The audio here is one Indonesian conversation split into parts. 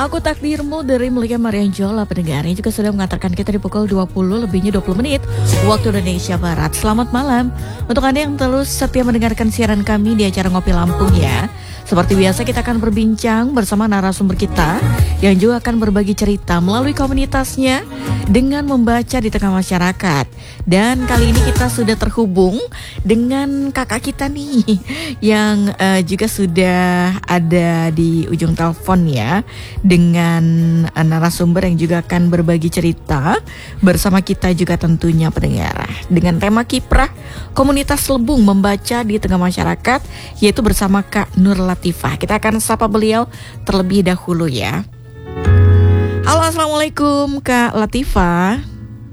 Aku Takdirmu dari Melika Marianjola. Pendengarnya juga sudah mengantarkan kita di pukul 20 lebihnya 20 menit waktu Indonesia Barat. Selamat malam untuk Anda yang terus setia mendengarkan siaran kami di acara Ngopi Lampung ya. Seperti biasa kita akan berbincang bersama narasumber kita yang juga akan berbagi cerita melalui komunitasnya dengan membaca di tengah masyarakat. Dan kali ini kita sudah terhubung dengan kakak kita nih yang juga sudah ada di ujung telepon ya, dengan narasumber yang juga akan berbagi cerita bersama kita juga tentunya pendengar. Dengan tema kiprah komunitas Lebung membaca di tengah masyarakat, yaitu bersama Kak Nur Latifah. Kita akan sapa beliau terlebih dahulu ya. Halo, assalamualaikum Kak Latifah.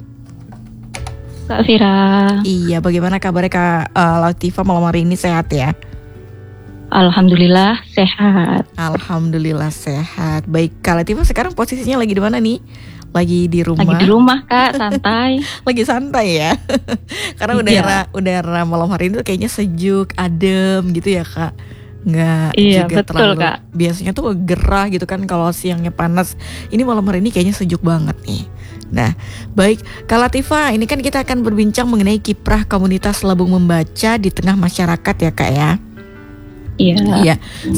Kak Fira. Iya, bagaimana kabarnya Kak Latifah malam hari ini, sehat ya? Alhamdulillah sehat. Alhamdulillah sehat. Baik, Kak Latifah sekarang posisinya lagi di mana nih? Lagi di rumah? Lagi di rumah Kak, santai. Lagi santai ya? Karena udara malam hari ini tuh kayaknya sejuk, adem gitu ya Kak? Nggak juga betul, terlalu Kak. Biasanya tuh gerah gitu kan kalau siangnya panas. Ini malam hari ini kayaknya sejuk banget nih. Nah, baik Kak Latifah, ini kan kita akan berbincang mengenai kiprah komunitas Lebung membaca di tengah masyarakat ya Kak ya. Iya.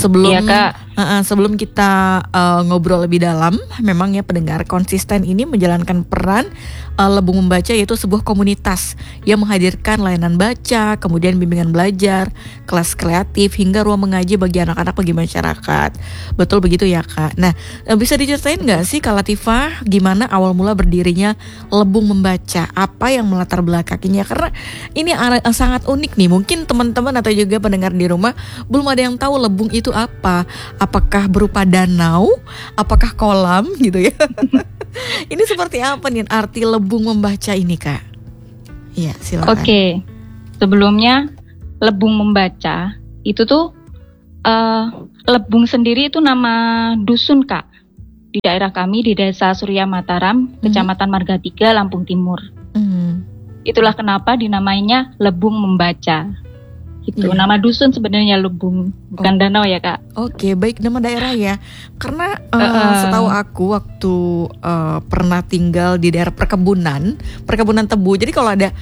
Sebelum kita ngobrol lebih dalam, memang ya pendengar, konsisten ini menjalankan peran Lebung Membaca, yaitu sebuah komunitas yang menghadirkan layanan baca, kemudian bimbingan belajar, kelas kreatif, hingga ruang mengaji bagi anak-anak, bagi masyarakat. Betul begitu ya Kak? Nah, bisa diceritain nggak sih Kak Latifah gimana awal mula berdirinya Lebung Membaca? Apa yang melatar belakanginya? Karena ini sangat unik nih. Mungkin teman-teman atau juga pendengar di rumah belum ada yang tahu Lebung itu apa. Apakah berupa danau? Apakah kolam gitu ya? Ini seperti apa nih arti Lebung Membaca ini Kak? Iya, silakan. Oke. Sebelumnya Lebung Membaca itu tuh Lebung sendiri itu nama dusun Kak. Di daerah kami di Desa Surya Mataram, Kecamatan Marga 3, Lampung Timur. Itulah kenapa dinamainya Lebung Membaca. Gitu. Nama dusun sebenarnya Lebung, bukan danau ya Kak. Oke, baik, nama daerah ya. Karena setahu aku waktu pernah tinggal di daerah perkebunan tebu. Jadi kalau ada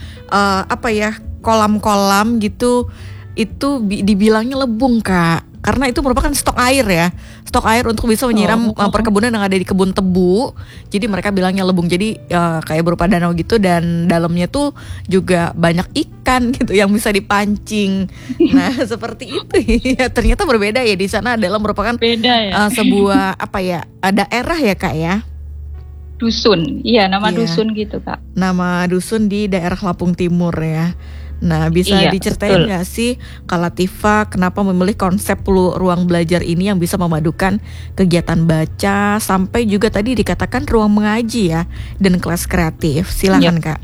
kolam-kolam gitu, itu dibilangnya lebung Kak. Karena itu merupakan stok air ya. Stok air untuk bisa menyiram perkebunan yang ada di kebun tebu. Jadi mereka bilangnya lebung. Jadi kayak berupa danau gitu, dan dalamnya tuh juga banyak ikan gitu yang bisa dipancing. Nah, seperti itu ya. Ternyata berbeda ya, di sana adalah merupakan sebuah daerah ya Kak ya. Dusun. Iya, nama dusun gitu Kak. Nama dusun di daerah Lampung Timur ya. Nah, bisa diceritain nggak sih Kak Latifah kenapa memilih konsep ruang belajar ini yang bisa memadukan kegiatan baca sampai juga tadi dikatakan ruang mengaji ya, dan kelas kreatif? Silakan Kak.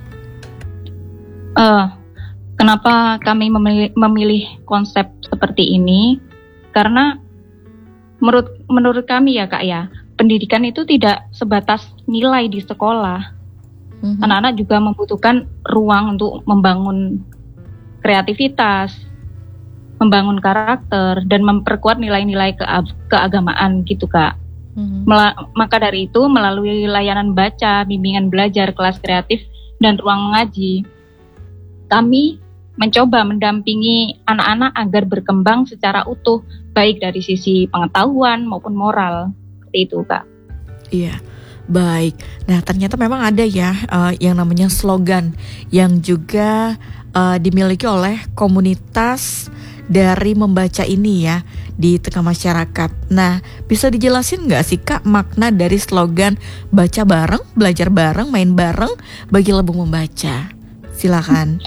Kenapa kami memilih konsep seperti ini? Karena menurut kami ya Kak ya, pendidikan itu tidak sebatas nilai di sekolah. Anak-anak juga membutuhkan ruang untuk membangun kreativitas, membangun karakter, dan memperkuat nilai-nilai keagamaan gitu Kak. Maka dari itu melalui layanan baca, bimbingan belajar, kelas kreatif, dan ruang mengaji, kami mencoba mendampingi anak-anak agar berkembang secara utuh, baik dari sisi pengetahuan maupun moral. Seperti itu Kak. Iya. Baik, nah ternyata memang ada ya yang namanya slogan yang juga dimiliki oleh komunitas dari membaca ini ya di tengah masyarakat. Nah, bisa dijelasin nggak sih Kak makna dari slogan baca bareng, belajar bareng, main bareng bagi Lebung Membaca? Silakan.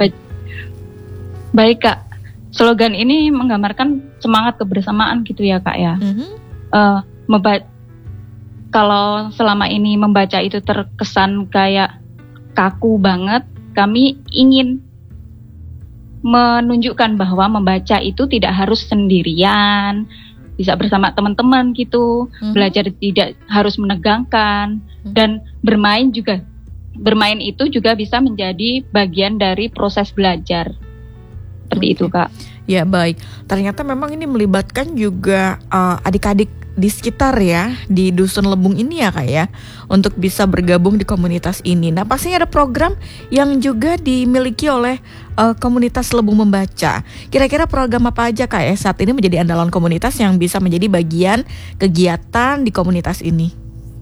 Baik Kak, slogan ini menggambarkan semangat kebersamaan gitu ya Kak ya. Kalau selama ini membaca itu terkesan kayak kaku banget, kami ingin menunjukkan bahwa membaca itu tidak harus sendirian, bisa bersama teman-teman gitu, belajar tidak harus menegangkan, dan bermain itu juga bisa menjadi bagian dari proses belajar. Seperti itu Kak. Ya baik, ternyata memang ini melibatkan juga adik-adik di sekitar ya, di Dusun Lebung ini ya Kak ya, untuk bisa bergabung di komunitas ini. Nah pastinya ada program yang juga dimiliki oleh komunitas Lebung Membaca. Kira-kira program apa aja Kak ya saat ini menjadi andalan komunitas yang bisa menjadi bagian kegiatan di komunitas ini?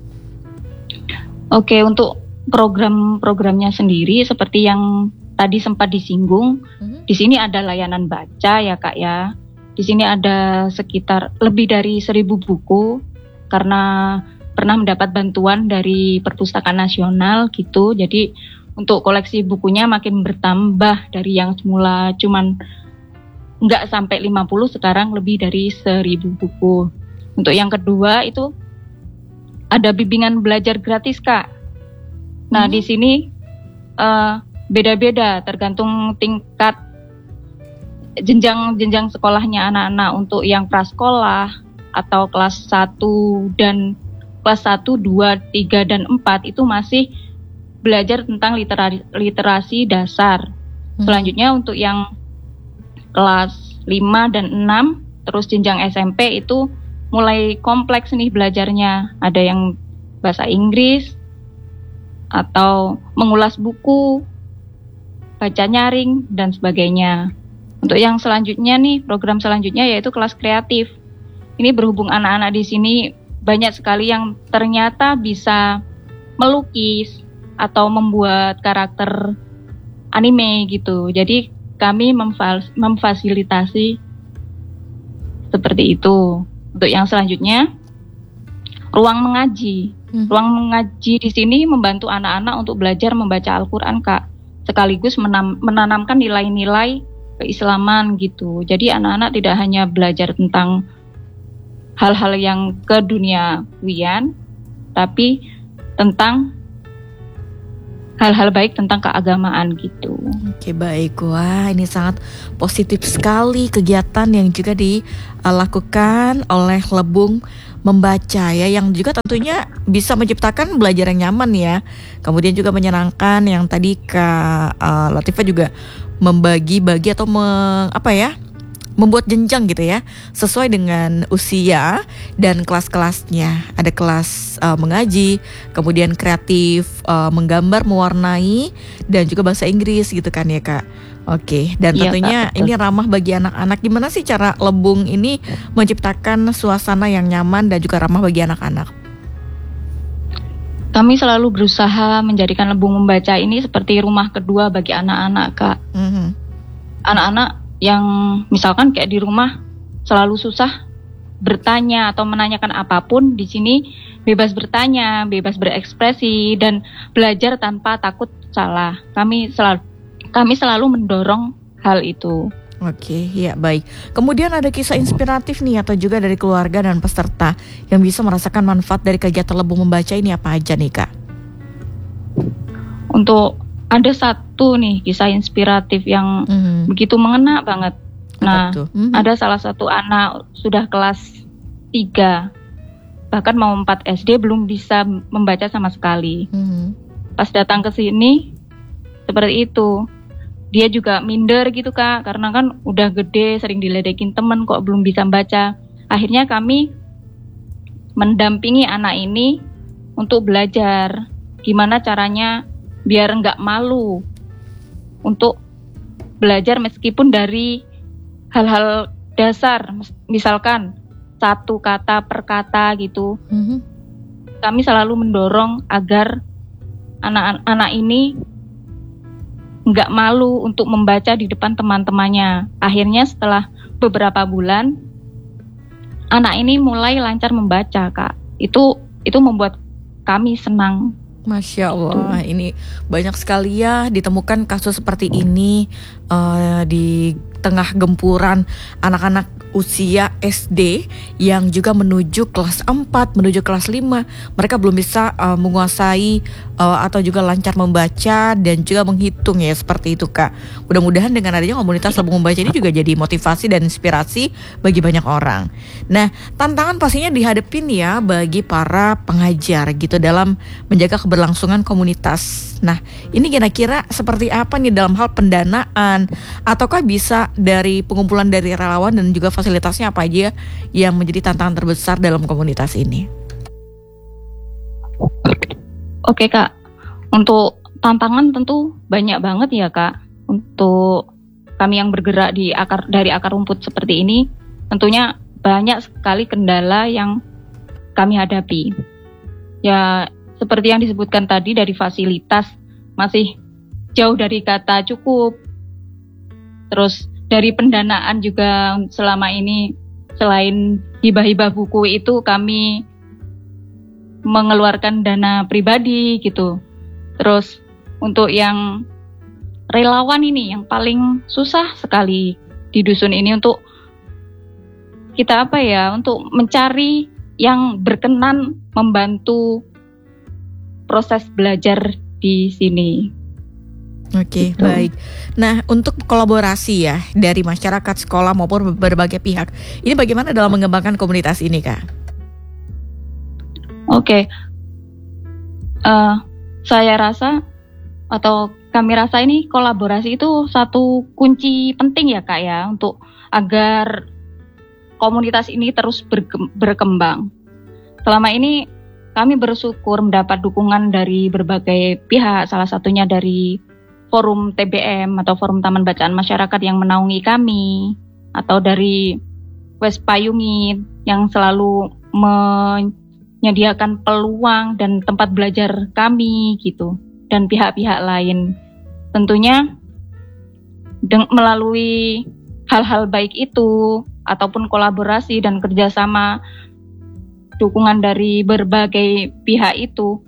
Oke, untuk program-programnya sendiri seperti yang tadi sempat disinggung, di sini ada layanan baca ya Kak ya. Di sini ada sekitar lebih dari 1.000 buku karena pernah mendapat bantuan dari Perpustakaan Nasional gitu. Jadi untuk koleksi bukunya makin bertambah dari yang semula cuman nggak sampai 50, sekarang lebih dari 1.000 buku. Untuk yang kedua itu ada bimbingan belajar gratis Kak. Nah di sini beda-beda tergantung tingkat jenjang sekolahnya anak-anak. Untuk yang prasekolah atau kelas 1 dan kelas 1, 2, 3, dan 4 itu masih belajar tentang literasi dasar. Selanjutnya untuk yang kelas 5 dan 6 terus jenjang SMP itu mulai kompleks nih belajarnya. Ada yang bahasa Inggris atau mengulas buku, baca nyaring dan sebagainya. Untuk yang selanjutnya nih, program selanjutnya yaitu kelas kreatif. Ini berhubung anak-anak di sini banyak sekali yang ternyata bisa melukis atau membuat karakter anime gitu. Jadi kami memfasilitasi seperti itu. Untuk yang selanjutnya, ruang mengaji. Ruang mengaji di sini membantu anak-anak untuk belajar membaca Al-Quran Kak. Sekaligus menanamkan nilai-nilai keislaman gitu. Jadi anak-anak tidak hanya belajar tentang hal-hal yang keduniawian, tapi tentang hal-hal baik tentang keagamaan gitu. Oke baik, wah ini sangat positif sekali kegiatan yang juga dilakukan oleh Lebung Membaca ya, yang juga tentunya bisa menciptakan belajar yang nyaman ya, kemudian juga menyenangkan. Yang tadi Kak Latifah juga membagi-bagi atau membuat jenjang gitu ya, sesuai dengan usia dan kelas-kelasnya. Ada kelas mengaji, kemudian kreatif, menggambar, mewarnai, dan juga bahasa Inggris gitu kan ya Kak. Oke, dan tentunya Kak, ini ramah bagi anak-anak. Gimana sih cara Lebung ini menciptakan suasana yang nyaman dan juga ramah bagi anak-anak? Kami selalu berusaha menjadikan Lebung Membaca ini seperti rumah kedua bagi anak-anak Kak. Anak-anak yang misalkan kayak di rumah selalu susah bertanya atau menanyakan apapun, di sini bebas bertanya, bebas berekspresi dan belajar tanpa takut salah. Kami selalu mendorong hal itu. Oke, ya baik. Kemudian ada kisah inspiratif nih atau juga dari keluarga dan peserta yang bisa merasakan manfaat dari kegiatan Lebung Membaca ini apa aja nih Kak? Untuk ada satu nih kisah inspiratif yang begitu mengena banget. Nah, ada salah satu anak sudah kelas 3, bahkan mau 4 SD belum bisa membaca sama sekali. Pas datang ke sini seperti itu, dia juga minder gitu Kak, karena kan udah gede, sering diledekin temen kok belum bisa baca. Akhirnya kami mendampingi anak ini untuk belajar gimana caranya biar nggak malu untuk belajar meskipun dari hal-hal dasar, misalkan satu kata per kata gitu. Kami selalu mendorong agar anak-anak ini nggak malu untuk membaca di depan teman-temannya. Akhirnya setelah beberapa bulan, anak ini mulai lancar membaca Kak. Itu membuat kami senang. Masya Allah, ini banyak sekali ya ditemukan kasus seperti ini di tengah gempuran anak-anak usia SD yang juga menuju kelas 4, menuju kelas 5. Mereka belum bisa menguasai atau juga lancar membaca dan juga menghitung ya, seperti itu Kak. Mudah-mudahan dengan adanya komunitas Lebung Membaca ini juga jadi motivasi dan inspirasi bagi banyak orang. Nah, tantangan pastinya dihadapin ya bagi para pengajar gitu dalam menjaga keberlangsungan komunitas. Nah, ini kira-kira seperti apa nih dalam hal pendanaan, ataukah bisa dari pengumpulan dari relawan dan juga fasilitasnya apa aja yang menjadi tantangan terbesar dalam komunitas ini? Oke Kak, untuk tantangan tentu banyak banget ya Kak. Untuk kami yang bergerak dari akar rumput seperti ini, tentunya banyak sekali kendala yang kami hadapi. Ya, seperti yang disebutkan tadi, dari fasilitas masih jauh dari kata cukup. Terus dari pendanaan juga selama ini, selain hibah-hibah buku itu, kami mengeluarkan dana pribadi gitu. Terus untuk yang relawan ini yang paling susah sekali di dusun ini untuk kita untuk mencari yang berkenan membantu proses belajar di sini. Oke, gitu. Baik. Nah, untuk kolaborasi ya dari masyarakat, sekolah maupun berbagai pihak, ini bagaimana dalam mengembangkan komunitas ini, Kak? Oke, saya rasa atau kami rasa ini kolaborasi itu satu kunci penting ya Kak ya, untuk agar komunitas ini terus berkembang. Selama ini kami bersyukur mendapat dukungan dari berbagai pihak, salah satunya dari Forum TBM atau Forum Taman Bacaan Masyarakat yang menaungi kami, atau dari Wespayungit yang selalu menyediakan peluang dan tempat belajar kami gitu, dan pihak-pihak lain. Tentunya melalui hal-hal baik itu ataupun kolaborasi dan kerjasama dukungan dari berbagai pihak itu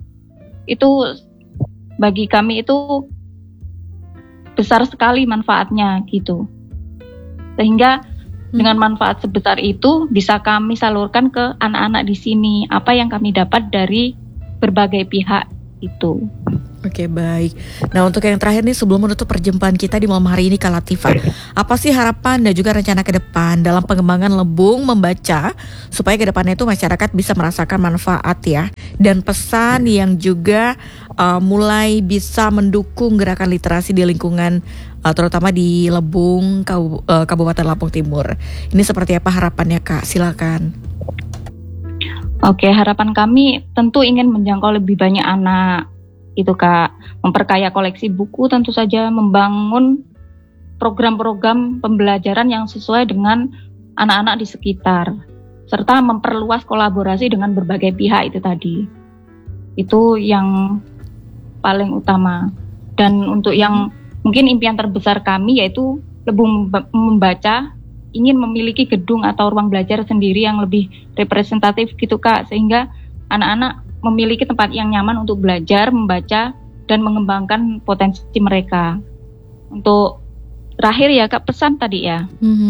bagi kami itu besar sekali manfaatnya gitu. Sehingga dengan manfaat sebesar itu bisa kami salurkan ke anak-anak di sini apa yang kami dapat dari berbagai pihak itu. Oke, baik. Nah, untuk yang terakhir nih sebelum menutup perjumpaan kita di malam hari ini, Kak Latifah, apa sih harapan dan juga rencana ke depan dalam pengembangan Lebung Membaca supaya ke depannya itu masyarakat bisa merasakan manfaat ya, dan pesan yang juga mulai bisa mendukung gerakan literasi di lingkungan terutama di Lebung, Kabupaten Lampung Timur. Ini seperti apa harapannya, Kak? Silakan. Oke, harapan kami tentu ingin menjangkau lebih banyak anak. Itu Kak, memperkaya koleksi buku, tentu saja membangun program-program pembelajaran yang sesuai dengan anak-anak di sekitar, serta memperluas kolaborasi dengan berbagai pihak itu tadi. Itu yang paling utama. Dan untuk yang mungkin impian terbesar kami yaitu Lebung Membaca ingin memiliki gedung atau ruang belajar sendiri yang lebih representatif gitu Kak, sehingga anak-anak memiliki tempat yang nyaman untuk belajar, membaca, dan mengembangkan potensi mereka. Untuk terakhir ya Kak, pesan tadi ya.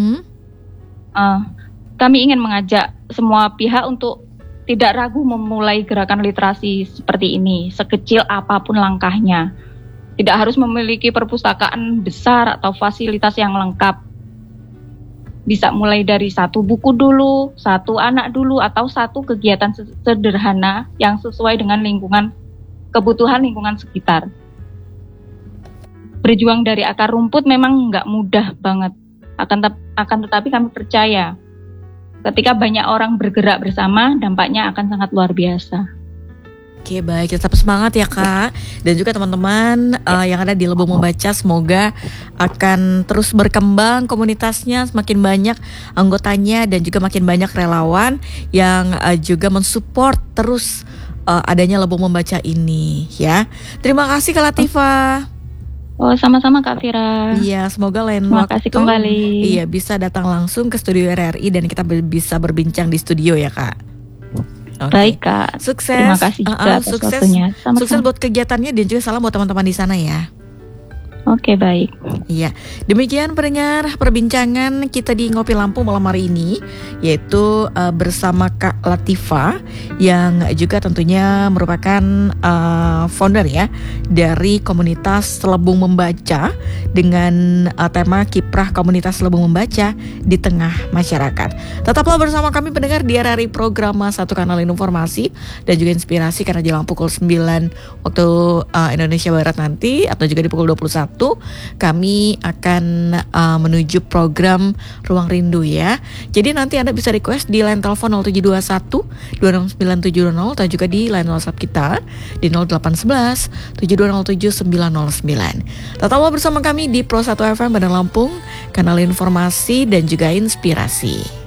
Kami ingin mengajak semua pihak untuk tidak ragu memulai gerakan literasi seperti ini, sekecil apapun langkahnya. Tidak harus memiliki perpustakaan besar atau fasilitas yang lengkap. Bisa mulai dari satu buku dulu, satu anak dulu, atau satu kegiatan sederhana yang sesuai dengan kebutuhan lingkungan sekitar. Berjuang dari akar rumput memang nggak mudah banget. Akan tetapi kami percaya, ketika banyak orang bergerak bersama, dampaknya akan sangat luar biasa. Oke, baik, tetap semangat ya Kak. Dan juga teman-teman yang ada di Lebung Membaca, semoga akan terus berkembang komunitasnya, semakin banyak anggotanya dan juga makin banyak relawan yang juga mensupport terus adanya Lebung Membaca ini ya. Terima kasih Kak Latifah. Oh, sama-sama Kak Fira. Iya, semoga lain Terima waktu kasih kembali. Iya, bisa datang langsung ke studio RRI dan kita bisa berbincang di studio ya Kak. Okay. Baik Kak, sukses. Terima kasih juga atas waktunya. Sukses buat kegiatannya dan juga salam buat teman-teman di sana ya. Oke, baik. Iya, demikian pendengar perbincangan kita di Ngopi Lampung malam hari ini, yaitu bersama Kak Latifah yang juga tentunya merupakan founder ya dari komunitas Lebung Membaca dengan tema Kiprah Komunitas Lebung Membaca di Tengah Masyarakat. Tetaplah bersama kami pendengar di RRI Program Satu Kanal Informasi dan juga Inspirasi, karena jelang pukul 9 waktu Indonesia Barat nanti atau juga di pukul 21 kami akan menuju program Ruang Rindu ya. Jadi nanti Anda bisa request di line telepon 0721 269700 atau juga di line WhatsApp kita di 0811 7207 909. Tetaplah bersama kami di Pro 1 FM Bandar Lampung, kanal informasi dan juga inspirasi.